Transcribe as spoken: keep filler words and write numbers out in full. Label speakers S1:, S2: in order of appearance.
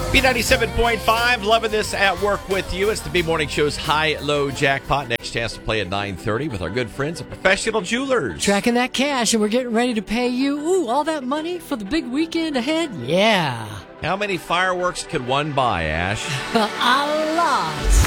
S1: B ninety-seven point five, loving this at work with you. It's the B Morning Show's high-low jackpot. Next chance to play at nine thirty with our good friends at Professional Jewelers.
S2: Tracking that cash, and we're getting ready to pay you. Ooh, all that money for the big weekend ahead? Yeah.
S1: How many fireworks could one buy, Ash?
S2: A lot.